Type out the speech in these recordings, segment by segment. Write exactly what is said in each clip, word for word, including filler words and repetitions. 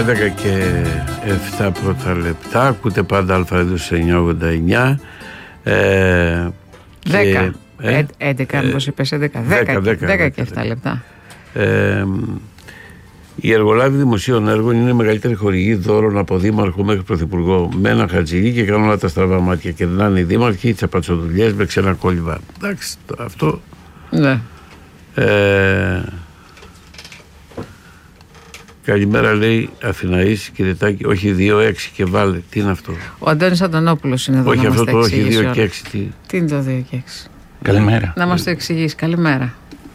έντεκα και επτά πρώτα λεπτά. Ακούτε πάντα Αλφα εννιακόσια ογδόντα εννιά. Ε, δέκα. Ε, έντεκα, μήπως είπες έντεκα. δέκα και επτά λεπτά. Ε, οι εργολάβοι δημοσίων έργων είναι η μεγαλύτερη χορηγή δώρων από δήμαρχο μέχρι πρωθυπουργό. Με ένα χατζηλί και κάνουν όλα τα στραβά μάτια. Και δεν είναι οι δήμαρχοι, τι απατσοδουλειές με ξένα κόλληβα. Εντάξει, αυτό. Ναι. Ε, καλημέρα, λέει Αθηναής, κύριε Τάκη. Όχι δύο έξι και βάλε. Τι είναι αυτό? Ο Αντώνης Αντωνόπουλος είναι εδώ. Όχι να αυτό μας το τα όχι δύο και έξι. Τι... τι είναι το δύο και έξι? Καλημέρα. Να μας το εξηγήσει. Καλημέρα.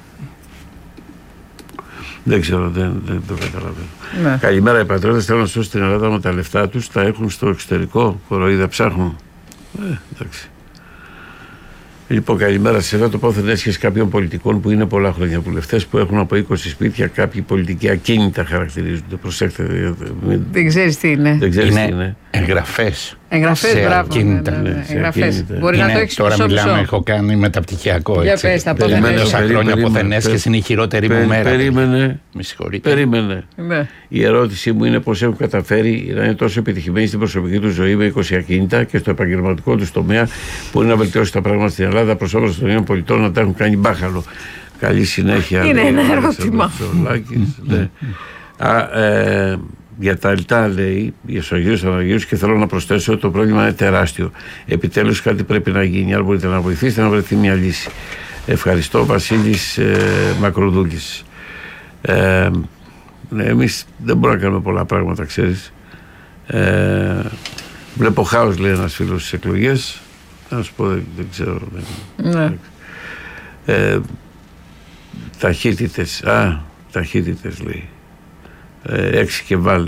Δεν ξέρω, δεν, δεν το καταλαβαίνω. Ναι. Καλημέρα, οι πατρίδες θέλουν να σώσουν την Ελλάδα με τα λεφτά τους. Τα έχουν στο εξωτερικό. Κοροϊδά ψάχνουν. Ε, εντάξει. Λοιπόν, καλημέρα. Σε ένα τοποθετήν έσχεση κάποιων πολιτικών που είναι πολλά χρόνια βουλευτές που έχουν από είκοσι σπίτια. Κάποιοι πολιτικοί ακίνητα χαρακτηρίζονται. Προσέξτε. Μην... Δεν ξέρεις τι είναι. Δεν ξέρεις είναι τι είναι. Εγγραφές. Εγγραφές, μπράβο. Ακίνητα. Ναι, ναι, ναι. Ναι, σε Εγγραφές. ακίνητα. Μπορεί Είναι, να το έχεις τώρα μισό μιλάμε, μισό. έχω κάνει μεταπτυχιακό. Για Έτσι. πες τα Δηλαδή, πόδια. τόσα Περίμενε, χρόνια περίμενε, από θενές και είναι η χειρότερη μου μέρα. Περίμενε. Με συγχωρείτε. Περίμενε. Ναι. Η ερώτησή μου είναι πώς έχουν καταφέρει να είναι τόσο επιτυχημένοι στην προσωπική του ζωή με είκοσι ακίνητα και στο επαγγελματικό του τομέα που είναι να βελτιώσει τα πράγματα στην Ελλάδα προς όφελος των ίδιων πολιτών, να τα έχουν κάνει μπάχαλο. Καλή συνέχεια. Είναι λέει, ένα ο ερώτημα. ναι. Α, ε, για τα ΕΛΤΑ, λέει, για του Αγίου Αναγίου, και θέλω να προσθέσω ότι το πρόβλημα είναι τεράστιο. Επιτέλους κάτι πρέπει να γίνει. Αν μπορείτε να βοηθήσετε να βρεθεί μια λύση. Ευχαριστώ, Βασίλης ε, Μακροδούλης. Ε, ναι, εμείς δεν μπορούμε να κάνουμε πολλά πράγματα, ξέρεις. Ε, βλέπω χάος, λέει ένας φίλος, στις εκλογές. Να σου πω, δεν, δεν ξέρω. Δεν, Ναι. ε, ταχύτητες, α, ταχύτητες, λέει. Ε, έξι και βάλε.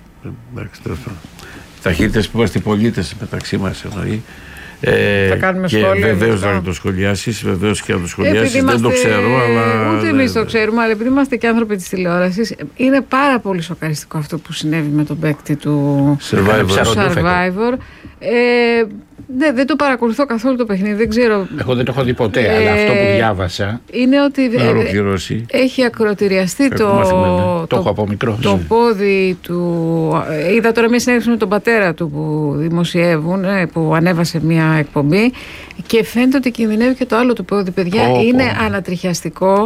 Ταχύτητες που είμαστε οι πολίτες μεταξύ μας, εννοεί. Ε, Θα κάνουμε και σχόλια. βεβαίως να το σχολιάσεις, βεβαίως και να το σχολιάσεις. Επειδή Δεν το είμαστε- ξέρω, αλλά. Ούτε εμείς το ξέρουμε, αλλά επειδή είμαστε και άνθρωποι της τηλεόρασης, είναι πάρα πολύ σοκαριστικό αυτό που συνέβη με τον παίκτη του Survivor. Survivor. Ε, ναι, δεν το παρακολουθώ καθόλου το παιχνίδι, δεν ξέρω. Εγώ δεν το έχω δει ποτέ, Ε, αλλά αυτό που διάβασα. Είναι ότι Να ε, ολοκληρώσει. έχει ακροτηριαστεί το, Κακομαθημένο. Το έχω από μικρός. το πόδι του. ε, Είδα τώρα μια συνέντευξη με τον πατέρα του που δημοσιεύουν, ε, που ανέβασε μια εκπομπή και φαίνεται ότι κινδυνεύει και το άλλο του πόδι. Παιδιά, Πω, πω. είναι ανατριχιαστικό.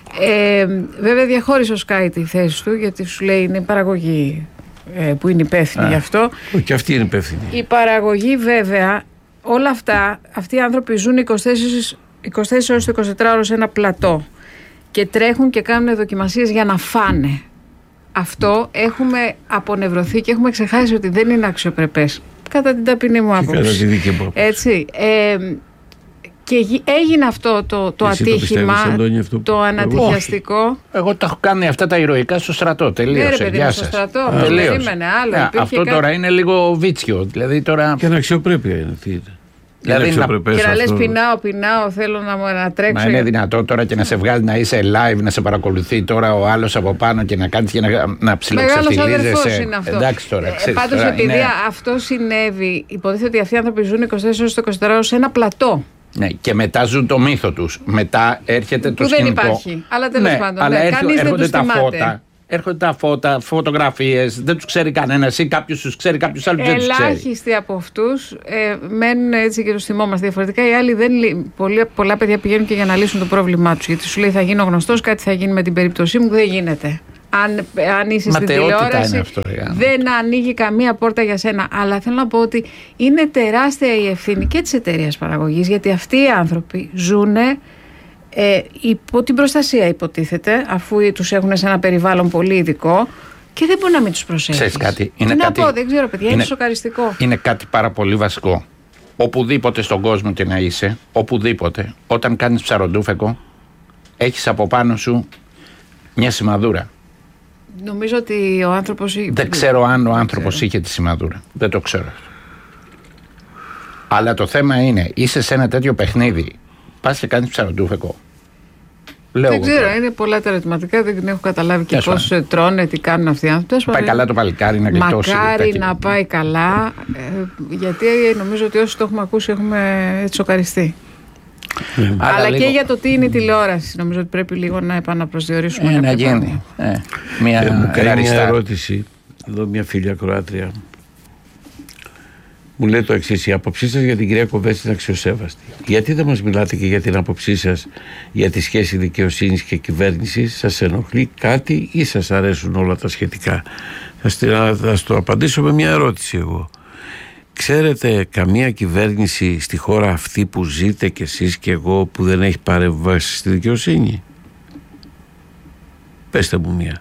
Ε, βέβαια διαχώρισε ο Sky τη θέση του, γιατί σου λέει είναι η παραγωγή ε, που είναι υπεύθυνη γι' αυτό. Όχι, και αυτή είναι υπεύθυνη. Η παραγωγή, βέβαια, όλα αυτά, αυτοί οι άνθρωποι ζουν είκοσι τέσσερις ώρες το εικοσιτετράωρο σε ένα πλατό και τρέχουν και κάνουν δοκιμασίες για να φάνε. Αυτό έχουμε απονευρωθεί και έχουμε ξεχάσει ότι δεν είναι αξιοπρεπές, κατά την ταπεινή μου Και κατά τη άποψη. δική μου άποψη. Έτσι. Ε, και γι- έγινε αυτό το, το Εσύ το ατύχημα, πιστεύεις, Αντώνη, αυτό που- το ανατριχιαστικό. Εγώ τα έχω κάνει αυτά τα ηρωικά στο στρατό. Ναι, ρε Τελείωσε. παιδί Γεια μου, στο σας. στρατό. Α, τελείωσε. Περίμενε άλλο. Ναι, Υπήρχε αυτό κάτι- τώρα είναι λίγο βίτσιο. Δηλαδή τώρα. Και αναξιοπρέπεια είναι. Τι είναι. Δηλαδή είναι να- αξιοπρεπές Και να λες αυτό. πεινάω, πεινάω, θέλω να, μου- να τρέξω. Μα είναι δυνατό τώρα και να σε βγάλει να είσαι live, να σε παρακολουθεί τώρα ο άλλος από πάνω και να κάνεις και να, να Μεγάλος ψιλοξεφτιλίζεσαι. αδερφός είναι αυτό. Εντάξει τώρα, Ε, ξέρεις, πάντως τώρα επειδή είναι- αυτό συνέβη, υποτίθεται ότι αυτοί οι άνθρωποι ζουν είκοσι τέσσερις ώρες το εικοσιτετράωρο σε ένα πλατό. Ναι, και μετά ζουν το μύθο τους. Μετά έρχεται το Που δεν σκηνικό. υπάρχει. Αλλά τέλος ναι, πάντων, αλλά ναι, έρχο- κανείς δεν έρχονται τους τα θυμάται. φώτα. Έρχονται τα φώτα, φωτογραφίες, δεν τους ξέρει κανένας ή κάποιος τους ξέρει, κάποιος άλλος δεν τους ξέρει. Ελάχιστοι από αυτούς ε, μένουν έτσι και τους θυμόμαστε. Διαφορετικά οι άλλοι δεν, λύ- πολλοί, πολλά παιδιά πηγαίνουν και για να λύσουν το πρόβλημά τους. Γιατί σου λέει θα γίνω γνωστός, κάτι θα γίνει με την περίπτωσή μου. Δεν γίνεται. Αν, αν είσαι στην Ματαιότητα τηλεόραση, είναι αυτό, ε, αν- δεν ανοίγει καμία πόρτα για σένα. Αλλά θέλω να πω ότι είναι τεράστια η ευθύνη και της εταιρείας παραγωγής, γιατί αυτοί οι άνθρωποι ζουν ε, υπό την προστασία, υποτίθεται, αφού τους έχουν σε ένα περιβάλλον πολύ ειδικό και δεν μπορεί να μην τους προσέχεις. Ξέρεις κάτι, Τι είναι να κάτι- πω, δεν ξέρω, παιδιά, είναι, είναι- σοκαριστικό. Είναι κάτι πάρα πολύ βασικό. Οπουδήποτε στον κόσμο και να είσαι, οπουδήποτε, όταν κάνεις ψαροντούφεκο, έχεις από πάνω σου μια σημαδούρα. Νομίζω ότι ο άνθρωπος. Δεν ξέρω αν ο άνθρωπος είχε τη σημαδούρα. Δεν το ξέρω. Αλλά το θέμα είναι, είσαι σε ένα τέτοιο παιχνίδι, πας και κάνεις ψαροντούφεκο. Λέω Δεν εγώ ξέρω, τώρα. είναι πολλά τα ερωτηματικά, δεν έχω καταλάβει και Τέλος πώς πάντων. τρώνε, τι κάνουν αυτοί οι άνθρωποι. Πάει καλά το παλικάρι να γλιτώσει. Μακάρι τα να πάει καλά, ε, γιατί νομίζω ότι όσοι το έχουμε ακούσει έχουμε τσοκαριστεί. Αλλά Αλλά λίγο- και για το τι είναι η τηλεόραση, νομίζω ότι πρέπει λίγο να επαναπροσδιορίσουμε Ε, κάποια να γίνει. πράγματα. Ε, μια Ε, μου κάνει μια ευχαριστά. ερώτηση εδώ μια φίλια Κροάτρια μου λέει το εξής: η άποψή σας για την κυρία Κοβέση είναι αξιοσέβαστη. Γιατί δεν μας μιλάτε και για την άποψή σας για τη σχέση δικαιοσύνης και κυβέρνησης? Σας ενοχλεί κάτι ή σας αρέσουν όλα τα σχετικά? Θα, θα στο απαντήσω με μια ερώτηση εγώ. Ξέρετε καμία κυβέρνηση στη χώρα αυτή που ζείτε κι εσείς και εγώ που δεν έχει παρεμβάσει στη δικαιοσύνη? Πέστε μου μία.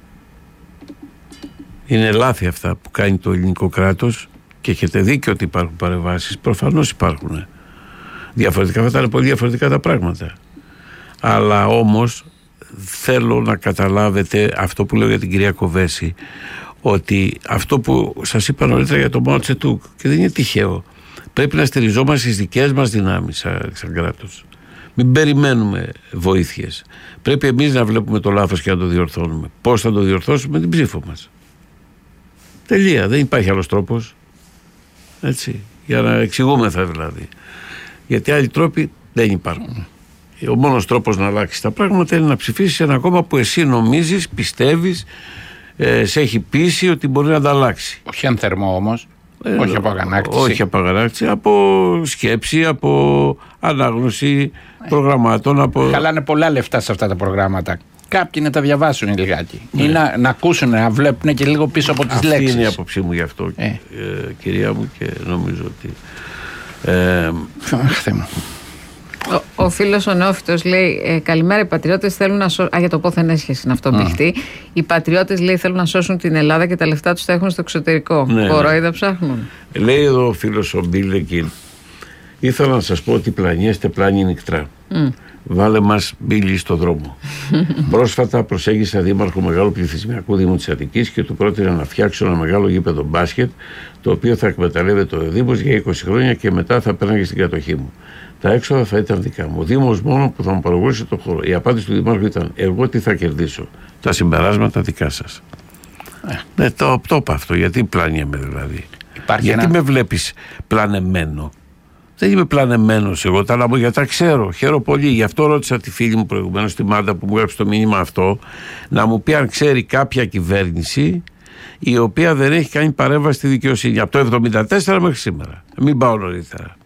Είναι λάθη αυτά που κάνει το ελληνικό κράτος και έχετε δίκιο ότι υπάρχουν παρεμβάσεις. Προφανώς υπάρχουν. Διαφορετικά θα ήταν πολύ διαφορετικά τα πράγματα. Αλλά όμως θέλω να καταλάβετε αυτό που λέω για την κυρία Κοβέση, ότι αυτό που σας είπα νωρίτερα για τον Μάο Τσετούκ, και δεν είναι τυχαίο, πρέπει να στηριζόμαστε στις δικές μας δυνάμεις σαν, σαν κράτος. Μην περιμένουμε βοήθειες. Πρέπει εμείς να βλέπουμε το λάθος και να το διορθώνουμε. Πώς θα το διορθώσουμε? Την ψήφο μας. Τελεία. Δεν υπάρχει άλλος τρόπος. Έτσι. Για να εξηγούμεθα δηλαδή. Γιατί άλλοι τρόποι δεν υπάρχουν. Ο μόνος τρόπος να αλλάξει τα πράγματα είναι να ψηφίσεις ένα κόμμα που εσύ νομίζεις, πιστεύεις, ε, σε έχει πείσει ότι μπορεί να τα αλλάξει. Όχι αν θερμό όμως. Ε, όχι από αγανάκτηση. Όχι από αγανάκτηση, από σκέψη, από ανάγνωση ε. προγραμμάτων. Από... Χαλάνε πολλά λεφτά σε αυτά τα προγράμματα. Κάποιοι να τα διαβάσουν λιγάκι. Ναι. Ή να, να ακούσουν, να βλέπουν και λίγο πίσω από τις Αυτή λέξεις. Αυτή είναι η άποψή μου γι' αυτό, ε. Ε, κυρία μου, και νομίζω ότι. Ε, Αχ, μου. Ο, ο φίλος ο Νεόφυτος λέει ε, καλημέρα, οι πατριώτες θέλουν να σώσουν. Α, για το πόθεν έσχεση είναι αυτό μπηχτή. Οι πατριώτες, λέει, θέλουν να σώσουν την Ελλάδα και τα λεφτά τους τα έχουν στο εξωτερικό. Ναι, κορόιδα ψάχνουν. Λέει εδώ ο φίλος ο Μπίλεκιν, ήθελα να σας πω ότι πλανιέστε πλάνη νυχτρά. Mm. Βάλε μας μπίλι στο δρόμο. Πρόσφατα προσέγγισα δήμαρχο μεγάλου πληθυσμιακού Δήμου της Αττικής και του πρότεινα να φτιάξω ένα μεγάλο γήπεδο μπάσκετ, το οποίο θα εκμεταλλεύεται ο Δήμος για είκοσι χρόνια και μετά θα πέρναγε στην κατοχή μου. Τα έξοδα θα ήταν δικά μου. Ο Δήμος μόνο που θα μου παραγωγήσει το χώρο. Η απάντηση του Δημάρχου ήταν: εγώ τι θα κερδίσω? Τα συμπεράσματα δικά σας. Ε. Ναι, το, το είπα αυτό. Γιατί πλάνιεμαι δηλαδή? Υπάρχει γιατί ένα... με βλέπεις πλανεμένο? Δεν είμαι πλανεμένος εγώ, τα λαμπώ, γιατί τα ξέρω. Χαίρομαι πολύ. Γι' αυτό ρώτησα τη φίλη μου προηγουμένως, τη Μάντα, που μου έγραψε το μήνυμα αυτό, να μου πει αν ξέρει κάποια κυβέρνηση η οποία δεν έχει κάνει παρέμβαση στη δικαιοσύνη από το εβδομήντα τέσσερα μέχρι σήμερα. Μην πάω νωρίτερα.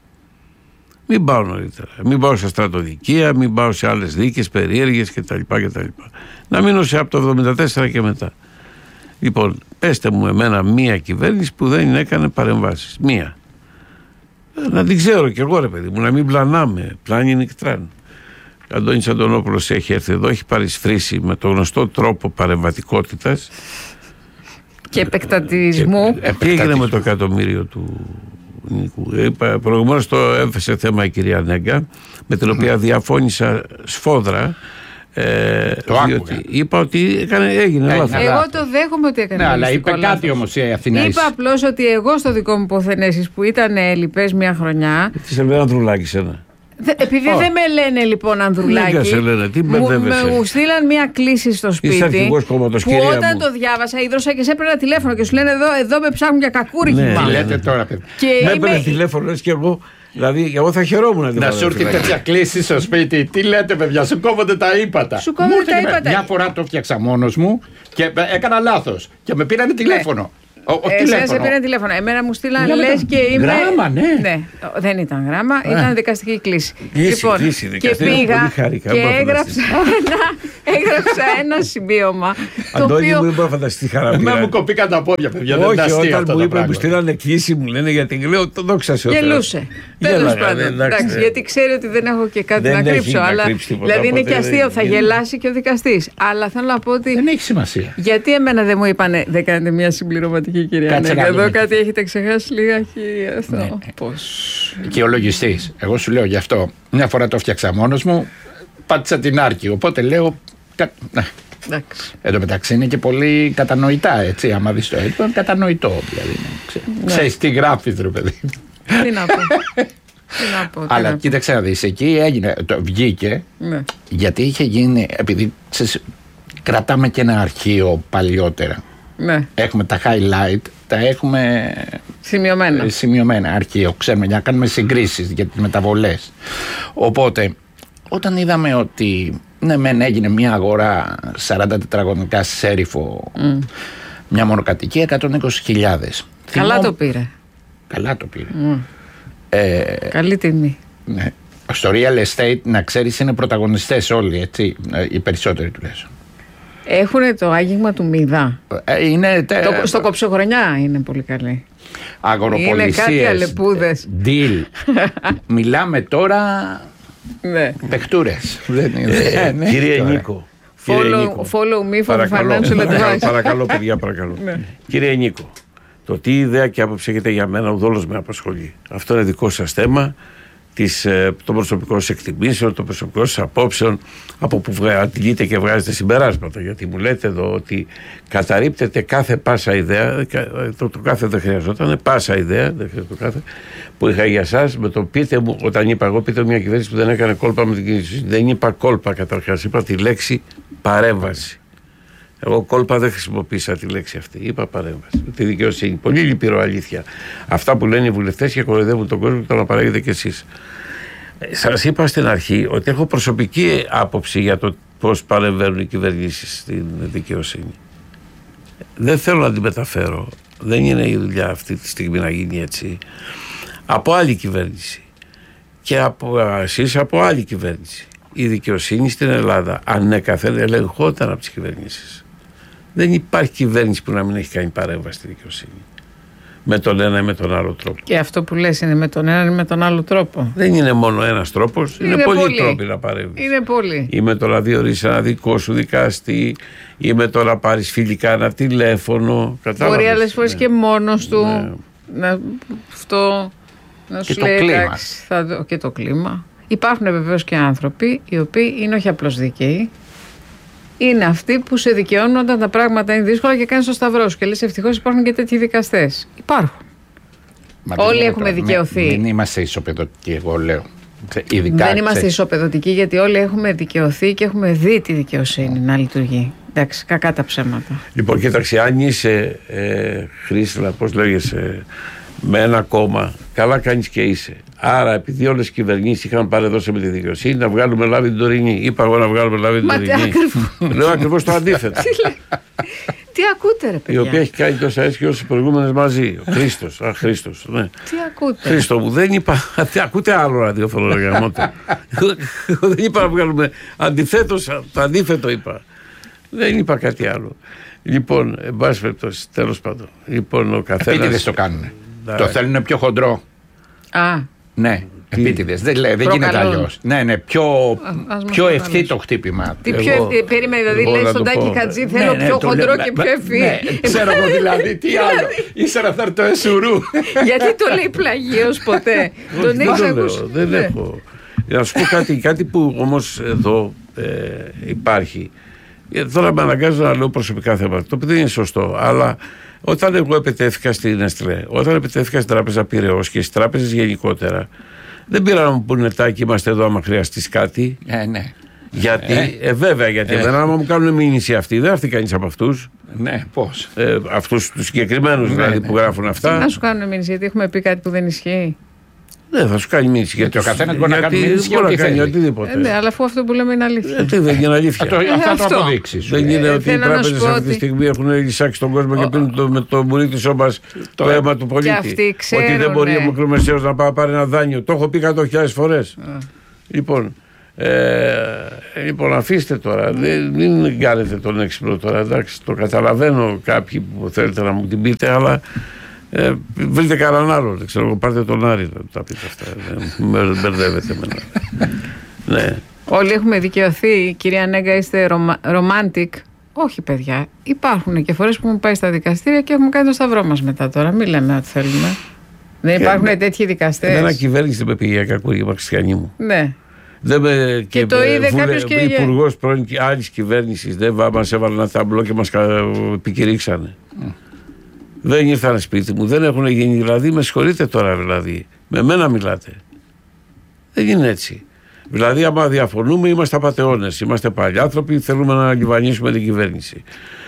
Μην πάω νωρίτερα. Μην πάω σε στρατοδικεία, μην πάω σε άλλες δίκες περίεργες κτλ. κτλ. Να μείνω σε από το εβδομήντα τέσσερα και μετά. Λοιπόν, πέστε μου εμένα μία κυβέρνηση που δεν έκανε παρεμβάσεις. Μία. Να την ξέρω κι εγώ, ρε παιδί μου, να μην πλανάμε. Πλάνη νυχτράν. Ο Αντώνης Αντωνόπουλος έχει έρθει εδώ, έχει παρισφρήσει με το γνωστό τρόπο παρεμβατικότητας και επεκτατισμού. Και, τι έγινε με το εκατομμύριο του Νίκου? Προηγουμένως το έφεσε θέμα η κυρία Νέγκα, με την οποία διαφώνησα σφόδρα. Ε, το διότι άκουγα. Είπα ότι έκανε, έγινε λάθος. Εγώ το δέχομαι ότι έκανε. Ναι, αλλά είπε λάθος. Κάτι όμως η Αθηνά. Είπα απλώς ότι εγώ στο δικό μου ποθενέσεις που ήταν λοιπές μια χρονιά. Τι σε λέει Ανδρουλάκη σένα? Δε, επειδή oh. δεν με λένε λοιπόν Ανδρουλάκη, ναι, σε λένε, τι μου, μου στείλαν μια κλίση στο σπίτι κόμματος, που όταν μου. το διάβασα ίδρωσα και σε έπαιρνα τηλέφωνο και σου λένε εδώ, εδώ με ψάχνουν για κακούρι. Ναι, τι λέτε τώρα, παιδί? Με έπαιρνε είμαι... τηλέφωνο και εγώ. Δηλαδή, εγώ θα χαιρόμουν να σου έρθει τέτοια κλίση στο σπίτι. Τι λέτε, παιδιά, σου κόβονται τα ύπατα. Σου κόβονται τα ύπατα. Μια φορά το φτιάξα μόνος μου και έκανα λάθος. Και με πήρανε τηλέφωνο. Εσένα σε πήραν τηλέφωνο. Εμένα μου στείλαν λες και είμαι. Γράμμα, ναι. ναι. Δεν ήταν γράμμα, Α. ήταν δικαστική κλίση. Κλήση, λοιπόν, κλήση, και πήγα χάρηκα, και έγραψα ένα, έγραψα ένα συμπίωμα. Αντώνη μου, δεν μπορώ να φανταστεί τη χαρά. Εμένα μου κοπήκαν τα πόδια, παιδιά. Όχι, δεν όχι, όταν μου είπε, μου στείλανε κλήση, μου λένε γιατί λέω, το δόξα σε όλα. Γελούσε. Τέλος πάντων. Γιατί ξέρει ότι δεν έχω και κάτι να κρύψω. Δηλαδή είναι και αστείο, θα γελάσει και ο δικαστής. Αλλά θέλω να πω ότι. Δεν έχει σημασία. Γιατί εμένα δεν μου είπανε δεν κάνετε μια συμπληρωματική κυρία? Εδώ κάτι έχετε ξεχάσει λιγάκι αυτό. Ναι. Πώς. Και ο λογιστής. Εγώ σου λέω γι' αυτό. Μια φορά το φτιάξα μόνος μου, πάτησα την άρκη. Οπότε λέω. Κα... Εν τω μεταξύ είναι και πολύ κατανοητά, έτσι. Άμα δεις το έτοιμο, κατανοητό δηλαδή. Ναι. Ξέρεις τι γράφεις, ρε παιδί. Τι να πω. Τι να πω, τι αλλά να κοίταξε να δεις, εκεί έγινε, το, βγήκε, ναι. Γιατί είχε γίνει, επειδή σε, κρατάμε και ένα αρχείο παλιότερα. Ναι. Έχουμε τα highlight, τα έχουμε σημειωμένα. σημειωμένα αρχείο, ξέρουμε, για να κάνουμε συγκρίσεις για τις μεταβολές. Οπότε, όταν είδαμε ότι ναι, μεν έγινε μια αγορά σαράντα τετραγωνικά Σέριφο mm. μια μονοκατοικία εκατόν είκοσι χιλιάδες. Καλά Θυμώ... το πήρε. Καλά το πήρε. Mm. Ε, Καλή τιμή. Ναι. Στο real estate, να ξέρεις, είναι πρωταγωνιστές όλοι, έτσι, οι περισσότεροι τουλάχιστον. Έχουν το άγγιγμα του Μηδά. Ε, είναι, τε... το, στο Κοψοχρονιά είναι πολύ καλή. Αγοροπολισίες. Είναι κάτι αλεπούδες. Deal. Μιλάμε τώρα ναι. παιχτούρες. ε, ναι, κύριε τώρα. Νίκο. Follow, follow me for financial advice. Παρακαλώ παιδιά, παρακαλώ. Κύριε Νίκο, το τι ιδέα και άποψη έχετε για μένα ουδόλως με απασχολεί. Αυτό είναι δικό σας θέμα, της, των προσωπικών σας εκτιμήσεων, των προσωπικών σας απόψεων, από που αντιλείτε και βγάζετε συμπεράσματα. Γιατί μου λέτε εδώ ότι καταρρίπτεται κάθε πάσα ιδέα, το, το κάθε δεν χρειαζόταν, πάσα ιδέα, δεν χρειαζόταν το κάθε, που είχα για εσάς, με το πείτε μου, όταν είπα εγώ, πείτε μου μια κυβέρνηση που δεν έκανε κόλπα με την κίνηση. Δεν είπα κόλπα καταρχάς, είπα τη λέξη παρέμβαση. Εγώ κόλπα δεν χρησιμοποίησα τη λέξη αυτή. Είπα παρέμβαση. Τη δικαιοσύνη. Πολύ λυπηρό, αλήθεια. Αυτά που λένε οι βουλευτές και κοροϊδεύουν τον κόσμο και το να παράγετε κι εσείς. Σας είπα στην αρχή ότι έχω προσωπική άποψη για το πώς παρεμβαίνουν οι κυβερνήσεις στην δικαιοσύνη. Δεν θέλω να την μεταφέρω. Δεν είναι η δουλειά αυτή τη στιγμή να γίνει έτσι. Από άλλη κυβέρνηση. Και από εσείς από άλλη κυβέρνηση. Η δικαιοσύνη στην Ελλάδα ανέκαθεν ελεγχόταν από τις κυβερνήσεις. Δεν υπάρχει κυβέρνηση που να μην έχει κάνει παρέμβαση στη δικαιοσύνη. Με τον ένα ή με τον άλλο τρόπο. Και αυτό που λες είναι με τον ένα ή με τον άλλο τρόπο. Δεν είναι μόνο ένας τρόπος, είναι, είναι πολλοί τρόποι να παρέμβεις. Είναι πολλοί. Ή με το να διορίσεις ένα δικό σου δικαστή, ή με το να πάρεις φιλικά ένα τηλέφωνο. Μπορεί άλλες φορές ναι. και μόνος του. Ναι. Να, αυτό να σου και λέει το κλίμα. Εντάξει, θα δω, και το κλίμα. Υπάρχουν βεβαίως και άνθρωποι οι οποίοι είναι όχι απλώς δικαίοι. Είναι αυτοί που σε δικαιώνουν όταν τα πράγματα είναι δύσκολα και κάνεις το σταυρό σου. Και λες ευτυχώς υπάρχουν και τέτοιοι δικαστές. Υπάρχουν. Μα όλοι έχουμε τώρα δικαιωθεί. Μην είμαστε ισοπεδωτικοί, εγώ λέω. Ειδικά, δεν είμαστε ξέρεις. ισοπεδωτικοί γιατί όλοι έχουμε δικαιωθεί και έχουμε δει τη δικαιοσύνη να λειτουργεί. Εντάξει, κακά τα ψέματα. Λοιπόν, κοίταξε, αν είσαι ε, Χρήστηλα, πώς λέγεσαι, με ένα κόμμα, καλά κάνεις και είσαι. Άρα, επειδή όλες οι κυβερνήσεις είχαν παρεδώσει με τη δικαιοσύνη, να βγάλουμε λάβη την τωρινή. Είπα εγώ να βγάλουμε λάβη την τωρινή. Ακριβώς. Λέω ακριβώς το αντίθετο. Τι ακούτε, ρε παιδιά. Η οποία έχει κάνει τόσα έσχη όσες προηγούμενες μαζί. Ο Χρήστος. Α, Χρήστος. Ναι. Τι ακούτε. Χρήστο μου, δεν είπα. Τι ακούτε άλλο ραδιόφωνο γαμώτο. Δεν είπα να βγάλουμε. Αντιθέτως, το αντίθετο είπα. Δεν είπα κάτι άλλο. Λοιπόν, εν πάση περιπτώσει, τέλος πάντων. Λοιπόν, ο καθένας. Επίτηδες το κάνουν. Το θέλουν πιο χοντρό. Α. Ναι. Επίτηδες. Δεν, δεν γίνεται αλλιώς. Ναι, ναι, πιο, πιο ευθύ το χτύπημα. Τι πιο ευθύ. Περίμενε, δηλαδή λέει στον Τάκη Χατζή θέλω ναι, πιο ναι, χοντρό ναι, και πιο ευθύ. Ναι, ξέρω εγώ δηλαδή, τι άλλο. Ύστερα θα έρθει το εσουρού. Γιατί το λέει πλαγίος ποτέ. Τον έχεις ακούσει. Δεν έχω. Να σου πω κάτι, κάτι που όμως εδώ υπάρχει. Τώρα με αναγκάζω να λέω προσωπικά θέματα, το οποίο δεν είναι σωστό, αλλά όταν εγώ επιτέθηκα στην Εστρέ, όταν επιτέθηκα στην Τράπεζα Πειραιώς και στις τράπεζες γενικότερα, δεν πήρα να μου πούνε Τάκη, είμαστε εδώ άμα χρειαστείς κάτι. Ε, ναι. Γιατί, ε, ε, βέβαια, γιατί ε, εμένα, άμα μου κάνουν μήνυση αυτοί, δεν έρθει κανείς από αυτούς. Ναι, πώς. Ε, αυτούς τους συγκεκριμένους ναι, δηλαδή ναι. που γράφουν αυτά. Να σου κάνουν μήνυση, γιατί έχουμε πει κάτι που δεν ισχύει. Ναι, θα σου κάνει μήνυση. Γιατί, γιατί ο καθένας μπορεί να κάνει μήνυση για ό,τι θέλει. Οτιδήποτε. Ε, ναι, αλλά αφού αυτό που λέμε είναι αλήθεια. Ε, δεν είναι αλήθεια. Αυτό, ε, αυτό το αποδείξεις. Δεν είναι ε, ότι οι τράπεζες αυτή τη στιγμή έχουν εισάξει τον κόσμο και πίνουν το, με το μπουρί της όμπας το αίμα του πολίτη. Ότι δεν μπορεί ο μικρομεσαίος να πάει πάρει ένα δάνειο. Το έχω πει εκατό χιλιάδες φορές. Λοιπόν, ε, λοιπόν, αφήστε τώρα. Δεν, μην κάνετε τον έξυπνο τώρα. Εντάξει, το καταλαβαίνω κάποιοι που θέλετε να μου την πείτε, αλλά. Ε, βρείτε κανέναν άλλο, δεν ξέρω, πάρτε τον Άρη να τα πείτε αυτά. Με μπερδεύετε εμένα. Ναι. Όλοι έχουμε δικαιωθεί, κυρία Νέγκα, είστε ρωμα, romantic. Όχι, παιδιά. Υπάρχουν και φορές που έχουμε πάει στα δικαστήρια και έχουμε κάνει το σταυρό μας μετά τώρα. Μην λέμε ό,τι θέλουμε. Δεν υπάρχουν με, τέτοιοι δικαστές. Εμένα κυβέρνηση δεν με πήγε για κακούργημα χριστιανή μου. Ναι. Δεν με, και, και το είδε κάποιος και. Υπουργός πρώην άλλης κυβέρνησης δεν μας έβαλε ένα ταμπλό και μας επικηρύξανε. Mm. Δεν ήρθαν σπίτι μου, δεν έχουν γίνει, δηλαδή με συγχωρείτε τώρα, δηλαδή. Με μένα μιλάτε. Δεν είναι έτσι. Δηλαδή, άμα διαφωνούμε, είμαστε απατεώνες, είμαστε παλιάνθρωποι, θέλουμε να λιβανίσουμε την κυβέρνηση.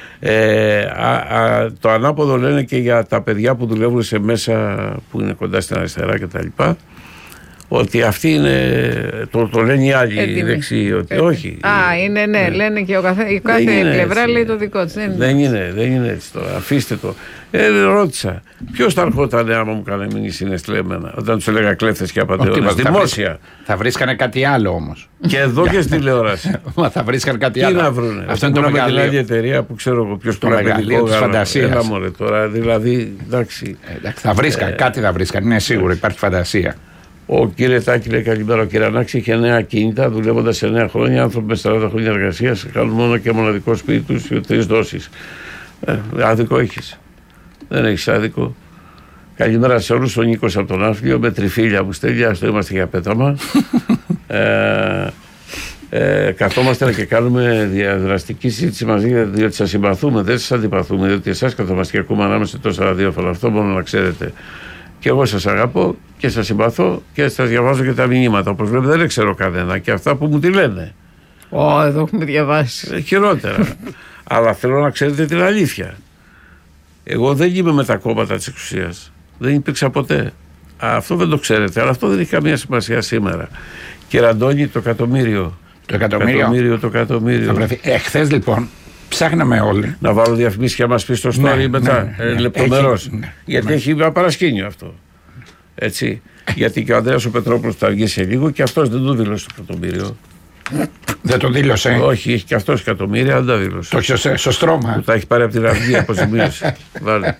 Ε, α, α, το ανάποδο λένε και για τα παιδιά που δουλεύουν σε μέσα που είναι κοντά στην αριστερά κτλ. ότι αυτή είναι, το, το λένε οι άλλοι δεξιοί, ότι Έτοιμη. όχι. Α, είναι, ναι, ναι. Λένε και ο καθέ, η κάθε πλευρά έτσι. Λέει το δικό της. Δεν, δεν, είναι, δεν είναι έτσι τώρα, αφήστε το. Ε, ρώτησα, ποιος θα ερχόταν άμα μου έκανε μήνυση συναισθηλέμενα, όταν τους έλεγα κλέφτες και απατεώνες, δημόσια. Θα βρίσκανε κάτι άλλο όμως. Και εδώ και στη τηλεόραση. Μα θα βρίσκανε κάτι τι άλλο. Τι να βρούνε. Αυτό είναι το μεγαλείο. Με την άλλη εταιρεία που ξέρω εγώ ποιος το μεγαλείο της φαντασίας. Έλα μωρέ τώρα, δηλαδή, εντάξει. Ε, εντάξει θα βρίσκανε, ε, κάτι θα βρίσκανε, είναι σίγουρο, υπάρχει φαντασία. Ο κύριε Τάκη λέει καλημέρα. Ο Κυρανάκης είχε νέα κίνητα, δουλεύοντας σε εννέα χρόνια. Άνθρωποι με σαράντα χρόνια εργασίας κάνουν μόνο και μοναδικό σπίτι τους τρεις δόσεις. Ε, άδικο έχεις. Δεν έχεις άδικο. Καλημέρα σε όλους. Ο Νίκος από τον Άφλιο με τριφύλια μου στέλνει. Αυτό είμαστε για πέταμα. ε, ε, καθόμαστε και κάνουμε διαδραστική συζήτηση μαζί, διότι σας συμπαθούμε. Δεν σας αντιπαθούμε, διότι εσάς καθόμαστε και ακούμε ανάμεσα τόσα ραδιόφωνα. Αυτό μόνο να ξέρετε. Και εγώ σας αγαπώ και σας συμπαθώ και σας διαβάζω και τα μηνύματα. Όπως βλέπετε δεν ξέρω κανένα και αυτά που μου τη λένε. Ω, oh, εδώ έχουμε διαβάσει. Ε, χειρότερα. Αλλά θέλω να ξέρετε την αλήθεια. Εγώ δεν είμαι με τα κόμματα της εξουσίας. Δεν υπήρξα ποτέ. Αυτό δεν το ξέρετε, αλλά αυτό δεν έχει καμία σημασία σήμερα. Κύριε Αντώνη, το εκατομμύριο. Το εκατομμύριο. Το εκατομμύριο, το εκατομμύριο. Εχθές λοιπόν ψάχναμε όλοι. Να βάλω διαφημίσεις και να μας πει στο story ναι, μετά. Ναι, ναι, λεπτομερώς. Ναι, γιατί ναι. έχει ένα παρασκήνιο αυτό. Έτσι. Γιατί και ο Ανδρέας ο Πετρόπουλος θα βγει σε λίγο και αυτός δεν το δήλωσε το εκατομμύριο. Δεν το δήλωσε. Όχι, έχει και αυτός εκατομμύρια, δεν τα δήλωσε. Το έχει στο στρώμα. Που τα έχει πάρει από την αυγή αποζημίωση. Βάλε.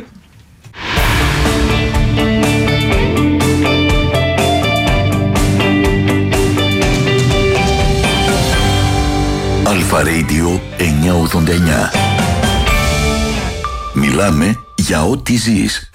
Αλφα Radio εννιακόσια ογδόντα εννιά. Μιλάμε για ό,τι ζεις.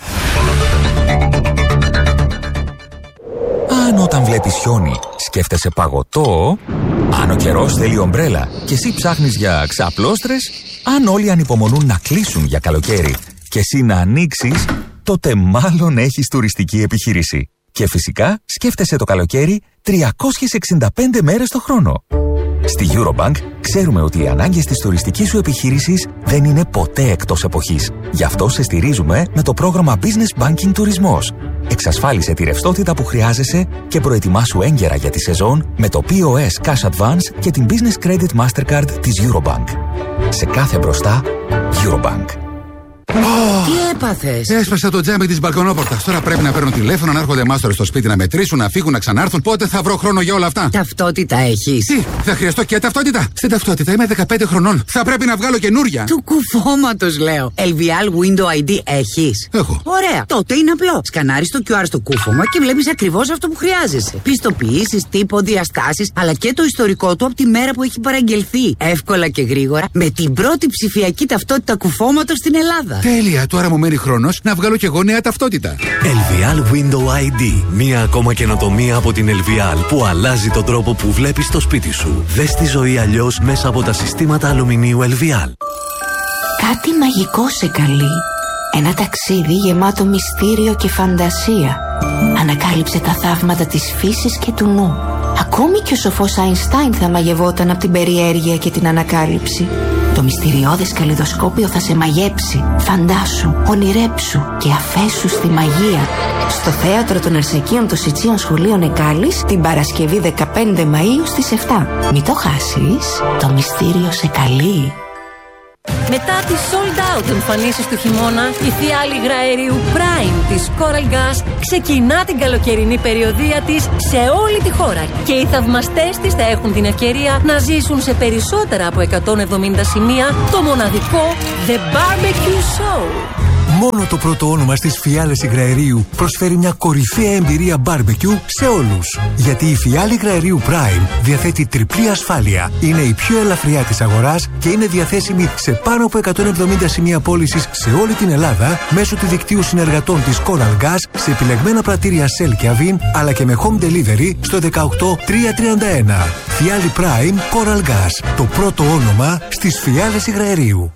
Αν όταν βλέπεις χιόνι σκέφτεσαι παγωτό, αν ο καιρός θέλει ομπρέλα και εσύ ψάχνεις για ξαπλώστρες, αν όλοι ανυπομονούν να κλείσουν για καλοκαίρι και εσύ να ανοίξεις, τότε μάλλον έχεις τουριστική επιχείρηση. Και φυσικά σκέφτεσαι το καλοκαίρι τριακόσιες εξήντα πέντε μέρες το χρόνο. Στη Eurobank ξέρουμε ότι οι ανάγκες της τουριστικής σου επιχείρησης δεν είναι ποτέ εκτός εποχής. Γι' αυτό σε στηρίζουμε με το πρόγραμμα Business Banking Τουρισμός. Εξασφάλισε τη ρευστότητα που χρειάζεσαι και προετοιμάσου έγκαιρα για τη σεζόν με το πι ο ες Cash Advance και την Business Credit Mastercard της Eurobank. Σε κάθε μπροστά, Eurobank. Oh, τι έπαθες? Έσπασα το τζάμι της μπαλκονόπορτας. Τώρα πρέπει να παίρνω τηλέφωνο, να έρχονται μάστορες στο σπίτι να μετρήσουν, να φύγουν, να ξανάρθουν. Πότε θα βρω χρόνο για όλα αυτά? Ταυτότητα έχεις? Τι, θα χρειαστώ και ταυτότητα? Στην ταυτότητα είμαι δεκαπέντε χρονών. Θα πρέπει να βγάλω καινούρια. Του κουφώματος λέω. ελ βι ελ Window άι ντι έχεις? Έχω. Ωραία. Τότε είναι απλό. Σκανάρεις το κιου αρ στο κούφωμα και βλέπεις ακριβώς αυτό που χρειάζεσαι. Πιστοποιήσεις, τύπο, διαστάσεις, αλλά και το ιστορικό του από τη μέρα που έχει παραγγελθεί. Εύκολα και γρήγορα με την πρώτη ψηφιακή ταυτότητα κουφώματος στην Ελλάδα. Τέλεια, τώρα μου μένει χρόνος να βγάλω κι εγώ νέα ταυτότητα. ελ βι ελ Window άι ντι. Μία ακόμα καινοτομία από την ελ βι ελ που αλλάζει τον τρόπο που βλέπεις το σπίτι σου. Δες τη ζωή αλλιώς μέσα από τα συστήματα αλουμινίου ελ βι ελ. Κάτι μαγικό σε καλεί. Ένα ταξίδι γεμάτο μυστήριο και φαντασία. Ανακάλυψε τα θαύματα της φύσης και του νου. Ακόμη και ο σοφός Αϊνστάιν θα μαγευόταν από την περιέργεια και την ανακάλυψη. Το μυστηριώδες καλλιδοσκόπιο θα σε μαγέψει. Φαντάσου, ονειρέψου και αφέσου στη μαγεία. Στο Θέατρο των Αρσεκίων των Σιτσίων Σχολείων Εκάλης την Παρασκευή δεκαπέντε Μαΐου στις επτά. Μην το χάσεις, το μυστήριο σε καλεί. Μετά τις sold out εμφανίσεις του χειμώνα, η φιάλη υγραερίου Prime της Coral Gas ξεκινά την καλοκαιρινή περιοδεία της σε όλη τη χώρα και οι θαυμαστές της θα έχουν την ευκαιρία να ζήσουν σε περισσότερα από εκατόν εβδομήντα σημεία το μοναδικό The Barbecue Show. Μόνο το πρώτο όνομα στις φιάλες υγραερίου προσφέρει μια κορυφαία εμπειρία barbecue σε όλους. Γιατί η φιάλη υγραερίου Prime διαθέτει τριπλή ασφάλεια, είναι η πιο ελαφριά της αγοράς και είναι διαθέσιμη σε πάνω από εκατόν εβδομήντα σημεία πώλησης σε όλη την Ελλάδα μέσω του δικτύου συνεργατών της Coral Gas σε επιλεγμένα πρατήρια Shell και Avin, αλλά και με home delivery στο δεκαοκτώ τριακόσια τριάντα ένα. Φιάλη Prime Coral Gas, το πρώτο όνομα στις φιάλες υγραερίου.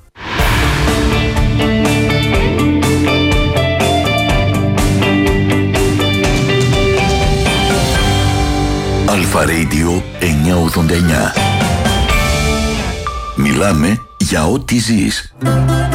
Αλφα Radio εννιακόσια ογδόντα εννιά. Μιλάμε για ό,τι ζεις.